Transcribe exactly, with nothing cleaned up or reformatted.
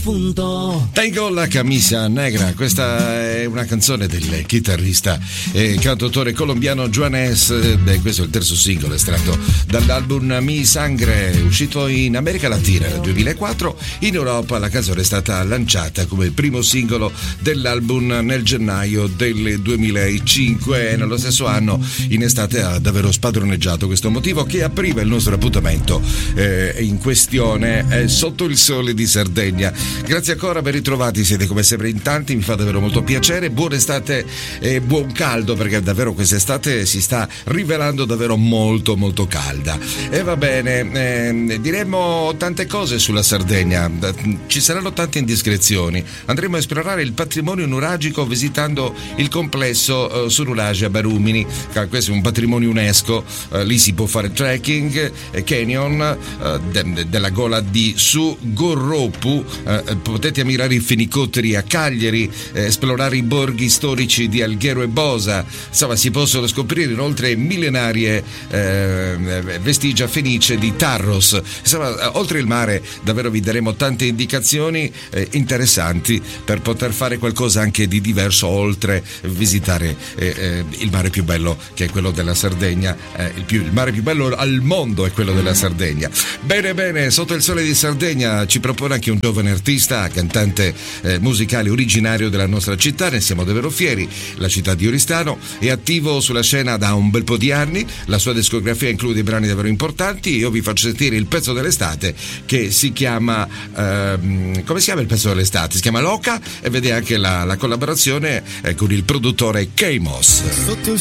difunto. Tengo la camisa negra, questa è una canzone del chitarrista e cantautore colombiano Juanes. Beh, questo è il terzo singolo estratto dall'album Mi Sangre, uscito in America Latina nel duemilaquattro. In Europa la canzone è stata lanciata come primo singolo dell'album nel gennaio del duemilacinque e nello stesso anno in estate ha davvero spadroneggiato questo motivo che apriva il nostro appuntamento eh, in questione eh, Sotto il Sole di Sardegna. Grazie ancora, ben ritrovati, siete come sempre in tanti, mi fa davvero molto piacere. Buona estate e buon caldo, perché davvero quest'estate si sta rivelando davvero molto molto calda. E va bene, eh, diremo tante cose sulla Sardegna, ci saranno tante indiscrezioni, andremo a esplorare il patrimonio nuragico visitando il complesso eh, Surulage a Barumini. Questo è un patrimonio UNESCO, eh, lì si può fare trekking, eh, canyon eh, de- della gola di Sugorropu, eh, potete ammirare i fenicotteri a Cagliari, eh, esplorare i borghi storici di Alghero e Bosa. Insomma, si possono scoprire inoltre millenarie eh, vestigia fenice di Tarros. Insomma, oltre il mare davvero vi daremo tante indicazioni eh, interessanti per poter fare qualcosa anche di diverso, oltre visitare eh, eh, il mare più bello, che è quello della Sardegna. eh, il, più, il mare più bello al mondo è quello della Sardegna. Bene bene, Sotto il Sole di Sardegna ci propone anche un giovane artista, cantante eh, musicale originario della nostra città, ne siamo davvero fieri. La città di Oristano è attivo sulla scena da un bel po' di anni, la sua discografia include brani davvero importanti. Io vi faccio sentire il pezzo dell'estate che si chiama ehm, come si chiama il pezzo dell'estate? Si chiama Loca, e vede anche la, la collaborazione eh, con il produttore K-Moss. Sotto il